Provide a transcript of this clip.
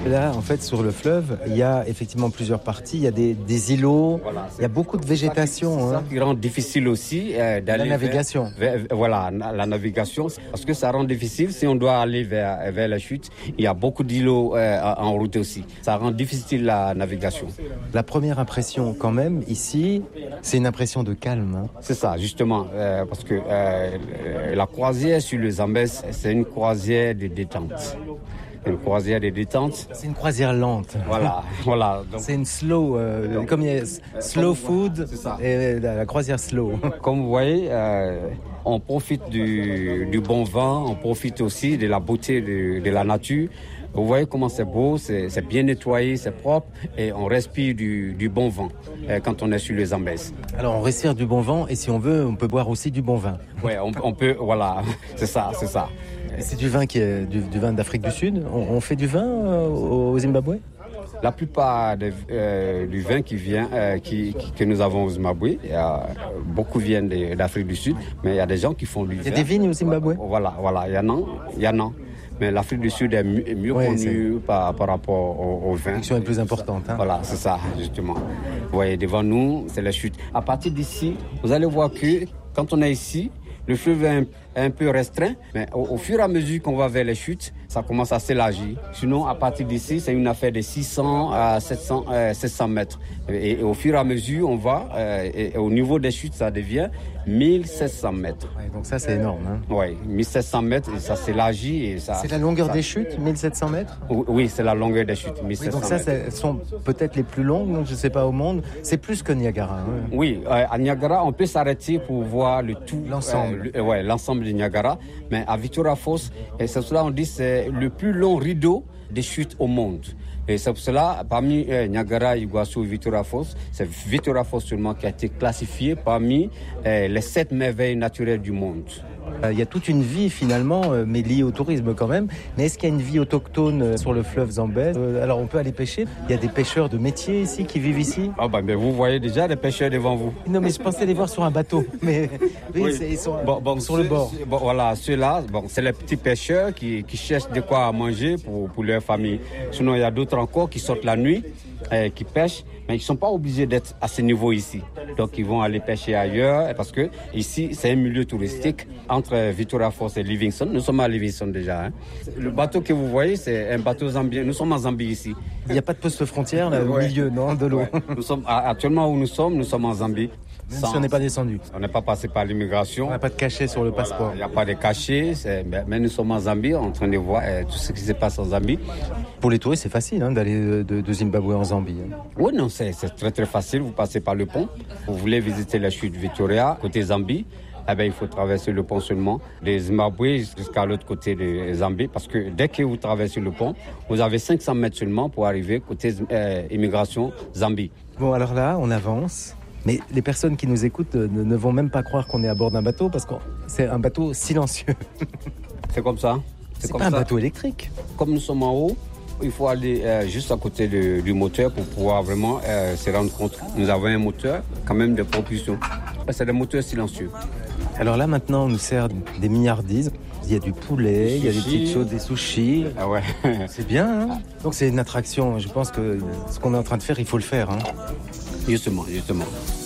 Là, en fait, sur le fleuve, il y a effectivement plusieurs parties. Il y a des îlots, voilà, il y a beaucoup de végétation. C'est ça qui rend difficile aussi d'aller la navigation. Voilà, la navigation. Parce que ça rend difficile si on doit aller vers la chute. Il y a beaucoup d'îlots en route aussi. Ça rend difficile la navigation. La première impression, quand même, ici, c'est une impression de calme. Hein. C'est ça, justement. Parce que la croisière sur le Zambèze, c'est une croisière de détente. Une croisière de détente. C'est une croisière lente. Voilà. Donc, c'est une slow, comme il y a slow food et la croisière slow. Comme vous voyez, on profite du bon vent, on profite aussi de la beauté de la nature. Vous voyez comment c'est beau, c'est bien nettoyé, c'est propre et on respire du bon vent quand on est sur les Zambèze. Alors on respire du bon vent et si on veut, on peut boire aussi du bon vin. Ouais, on peut, voilà, c'est ça. Et c'est du vin qui est du vin d'Afrique du Sud. On fait du vin au Zimbabwe ? La plupart du vin qui vient, que nous avons au Zimbabwe, beaucoup viennent d'Afrique du Sud, mais il y a des gens qui font du vin. Il y a des vignes au Zimbabwe ? Voilà, il y en a. Mais l'Afrique du Sud est mieux connue par rapport au vin. La production est plus importante. Hein. Voilà, c'est ça, justement. Vous voyez, devant nous, c'est la chute. À partir d'ici, vous allez voir que quand on est ici, le fleuve est un peu restreint, mais au fur et à mesure qu'on va vers les chutes, ça commence à s'élargir. Sinon, à partir d'ici, c'est une affaire de 600 à 700 mètres. Et au fur et à mesure, on va, et au niveau des chutes, ça devient 1700 mètres. Ouais, donc ça, c'est énorme. Hein. Oui, 1700 mètres, et ça s'élargit. Et ça, c'est la longueur des chutes, 1700 mètres ? Oui, c'est la longueur des chutes, 1700 donc ça, elles sont peut-être les plus longues, je ne sais pas, au monde. C'est plus que Niagara. Hein. Oui, à Niagara, on peut s'arrêter pour voir le tout. L'ensemble. L'ensemble de Niagara. Mais à Victoria Falls, et c'est cela on dit c'est le plus long rideau des chutes au monde. Et c'est pour cela, parmi Niagara, Iguazu et Victoria Falls, c'est Victoria Falls seulement qui a été classifié parmi les 7 merveilles naturelles du monde. Il y a toute une vie finalement, mais liée au tourisme quand même. Mais est-ce qu'il y a une vie autochtone sur le fleuve Zambèze ? Alors on peut aller pêcher. Il y a des pêcheurs de métier ici qui vivent ici. Mais vous voyez déjà des pêcheurs devant vous. Non, mais je pensais les voir sur un bateau. Mais oui. Ils sont sur le bord. Voilà, ceux-là, c'est les petits pêcheurs qui cherchent de quoi manger pour leur famille. Sinon, il y a d'autres encore qui sortent la nuit, qui pêchent. Mais ils ne sont pas obligés d'être à ce niveau ici. Donc, ils vont aller pêcher ailleurs parce que ici, c'est un milieu touristique entre Victoria Falls et Livingstone. Nous sommes à Livingstone déjà. Hein. Le bateau que vous voyez, c'est un bateau zambien. Nous sommes en Zambie ici. Il n'y a pas de poste frontière là, au milieu de l'eau. Nous sommes, actuellement où nous sommes en Zambie. Même si on n'est pas descendu. On n'est pas passé par l'immigration. On n'a pas de cachet sur le passeport. Il n'y a pas de cachet. Mais nous sommes en Zambie en train de voir tout ce qui se passe en Zambie. Pour les touristes, c'est facile d'aller de Zimbabwe en Zambie. Oui, non, c'est très très facile. Vous passez par le pont. Vous voulez visiter la chute Victoria, côté Zambie. Il faut traverser le pont seulement de Zimbabwe jusqu'à l'autre côté de Zambie. Parce que dès que vous traversez le pont, vous avez 500 mètres seulement pour arriver côté immigration Zambie. Bon, alors là, on avance. Mais les personnes qui nous écoutent ne vont même pas croire qu'on est à bord d'un bateau parce que c'est un bateau silencieux. C'est comme ça. C'est pas un bateau électrique. Comme nous sommes en haut, il faut aller juste à côté du moteur pour pouvoir vraiment se rendre compte. Nous avons un moteur quand même de propulsion. C'est des moteurs silencieux. Alors là, maintenant, on nous sert des mignardises. Il y a du poulet, il y a des petites choses, des sushis. Ah ouais. C'est bien, hein. Donc c'est une attraction. Je pense que ce qu'on est en train de faire, il faut le faire. Hein. Justement.